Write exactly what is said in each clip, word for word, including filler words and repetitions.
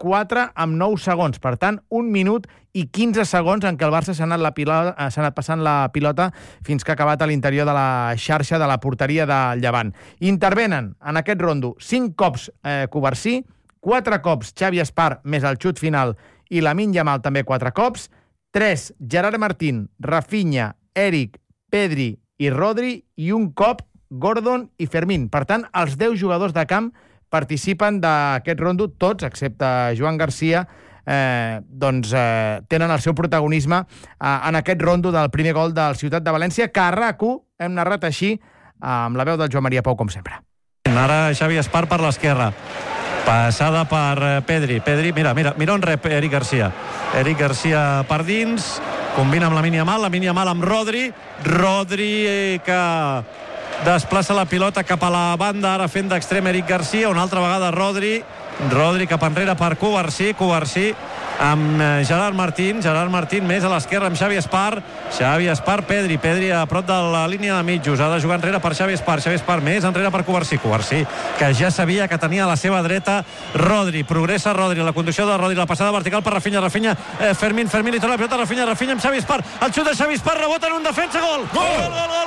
quatre amb nou segons. Per tant, un minut i quinze segons en què el Barça s'ha anat, la pilota, s'ha anat passant la pilota fins que ha acabat a l'interior de la xarxa de la porteria del Llevant. Intervenen en aquest rondo cinc cops eh, Covarsí, quatre cops Xavi Espar més el xut final i Lamine Yamal també quatre cops, tres Gerard Martín, Rafinha, Eric, Pedri i Rodri i un cop Gordon i Fermín. Per tant, els deu jugadors de camp participen d'aquest rondo, tots, excepte Joan Garcia, eh, doncs eh, tenen el seu protagonisme eh, en aquest rondo del primer gol del Ciutat de València, que a RAC u hem narrat així, amb la veu del Joan Maria Pou, com sempre. Ara Xavi Espar per l'esquerra. Passada per Pedri. Pedri, mira, mira, mira on rep Eric Garcia. Eric Garcia per dins, combina amb Lamine Yamal, Lamine Yamal amb Rodri, Rodri que desplaça la pilota cap a la banda, ara fent d'extrem Eric Garcia, una altra vegada Rodri, Rodri cap enrere per Covarsí, Covarsí amb Gerard Martín, Gerard Martín més a l'esquerra amb Xavi Espar, Xavi Espar, Pedri, Pedri a prop de la línia de mitjos, ha de jugar enrere per Xavi Espar, Xavi Espar més enrere per Covarsí, Covarsí que ja sabia que tenia a la seva dreta Rodri, progressa Rodri, la conducció de Rodri, la passada vertical per Rafinha, Rafinha, eh, Fermín, Fermín, li torna la pilota, Rafinha, Rafinha amb Xavi Espar, el xut de Xavi Espar, rebota en un defensa, gol! Gol! Gol! Gol! Gol!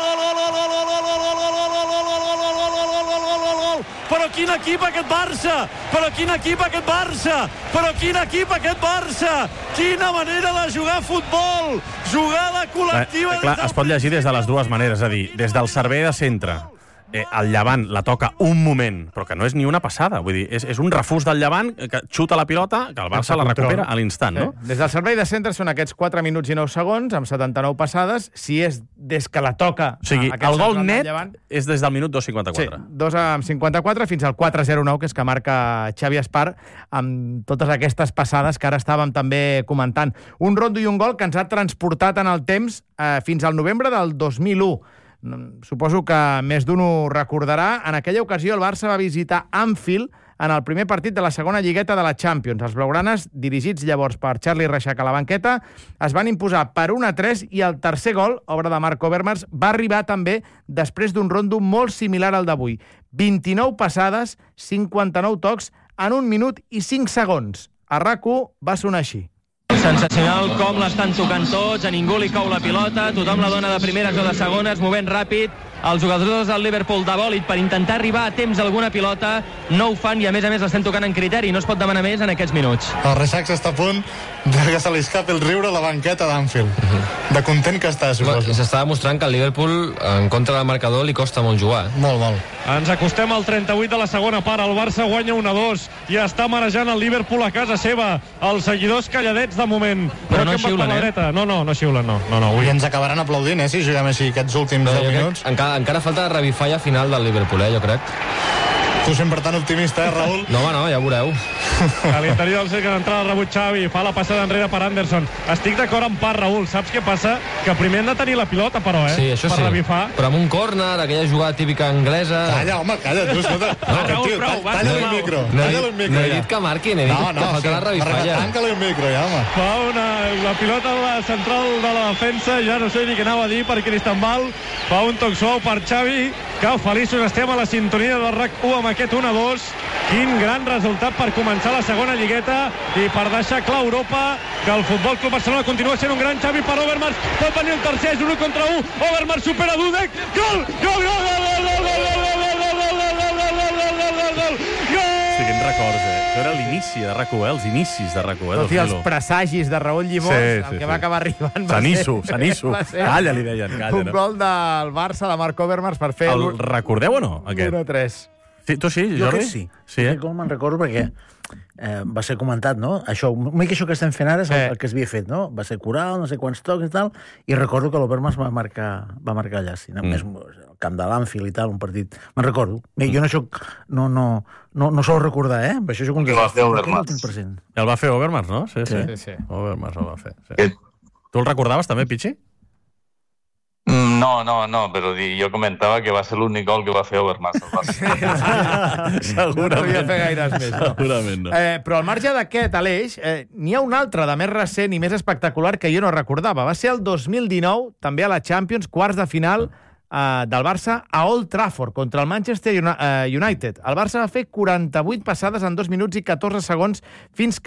Però quin equip aquest Barça! Però quin equip aquest Barça! Però quin equip aquest Barça! Quina manera de jugar a futbol! Jugada col·lectiva... Eh, clar, es pot llegir des de les dues maneres, és a dir, des del servei de centre, eh, el Llevant la toca un moment, però que no és ni una passada, vull dir, és, és un refús del Llevant que xuta la pilota, que el Barça la recupera a l'instant, no? Sí. Des del servei de centre són aquests quatre minuts i nou segons, amb setanta-nou passades. Si és des que la toca... O sigui, el gol net és des del minut dos cinquanta-quatre. Sí, dos amb cinquanta-quatre fins al quatre zero nou, que és que marca Xavi Espar, amb totes aquestes passades que ara estàvem també comentant. Un rondo i un gol que ens ha transportat en el temps eh, fins al novembre del dos mil u. Suposo que més d'un ho recordarà. En aquella ocasió el Barça va visitar Anfield en el primer partit de la segona lligueta de la Champions. Els blaugranes, dirigits llavors per Charlie Reixac a la banqueta, es van imposar per un a tres i el tercer gol, obra de Marc Overmars, va arribar també després d'un rondo molt similar al d'avui. vint-i-nou passades, cinquanta-nou tocs en un minut i cinc segons. A RAC u va sonar així. Sensacional com l'estan tocant tots, a ningú li cau la pilota, tothom la dona de primeres o de segones, movent ràpid. Els jugadors del Liverpool de bòlit per intentar arribar a temps a alguna pilota no ho fan i a més a més l'estan tocant en criteri, no es pot demanar més en aquests minuts. El Reixac està a punt de que se li escapi el riure a la banqueta d'Anfield. De content que està, suposo. S'està demostrant que al Liverpool en contra del marcador li costa molt jugar. Molt, molt. Ens acostem al trenta-vuit de la segona part, el Barça guanya un a dos i està marejant el Liverpool a casa seva. Els seguidors calladets de moment. Però no xiulen, eh? No, no, no xiulen, no. no, no I ens acabaran aplaudint, eh, si juguem així aquests últims deu minuts. Encara, encara falta revifalla final del Liverpool, eh, jo crec. Tu sempre tan optimista, eh, Raül? No, home, no, ja ho veureu. A l'interior del cercle d'entrada rebut Xavi, fa la passada enrere per Anderson. Estic d'acord amb part, Raül. Saps què passa? Que primer han de tenir la pilota, però, eh? Sí, això per sí. revifar. Però amb un córner, aquella jugada típica anglesa... Calla, home, calla, tu, escolta. No, no, tio, prou, va, talla-li prou. el micro. No he Talla-li dit, el micro, no he ja. dit que marquin, he dit No, no, que falta sí, la revifalla. tanca-li el micro, ja, home. Fa una, la pilota a la central de la defensa, ja no sé ni què anava a dir per Cristambal. Fa un toc suau per Xavi, que feliços estem a la sintonia del RAC u amb aquest un a dos. Quin gran resultat per començar la segona lligueta i per deixar clar a Europa que el Futbol Club Barcelona continua sent un gran. Xavi per Overmars, pot venir el tercer, és un u contra u, Overmars supera Dudek, gol, gol, gol, gol, gol, gol, gol, gol, Sí, quins records, eh? Això era l'inici de RAC u, eh? Els inicis de RAC u, eh? Tot i els presagis de Raül Llimós, Sí, el sí, que sí. va acabar arribant... va Sanisso, ser- Sanisso. va ser Calla, li deien, calla. Un No? gol del Barça, de Marc Overmars, per fer El recordeu o no, aquest? l'u a tres. Sí, tu sí, Jo Jordi? que sí. Sí, eh? Aquest gol me'n recordo perquè eh, va ser comentat, no? Això, una mica això que estem fent ara és el, Eh. el que es havia fet, no? Va ser coral, no sé quants tocs i tal, i recordo que l'Obermas va marcar, va marcar allà, sí. Mm. Més, el camp de l'Anfield i tal, un partit... Me'n recordo. Bé, jo no soc... No, no, no, no sol recordar, eh? Per això soc un Que va fer Overmars. present. El va fer Overmars, no? Sí, sí. Sí, sí. Overmars el va fer. Sí. Aquest- Tu el recordaves també, Pichi? No, no, no, però di- jo comentava que va ser l'únic gol que va fer Overmars al Barça. No devia fer gaires més, no? Segurament no. Eh, però al marge d'aquest, Aleix, eh, n'hi ha un altre de més recent i més espectacular que jo no recordava. Va ser el dos mil dinou, també a la Champions, quarts de final eh, del Barça a Old Trafford contra el Manchester Uni- eh, United. El Barça va fer quaranta-vuit passades en dos minuts i catorze segons fins que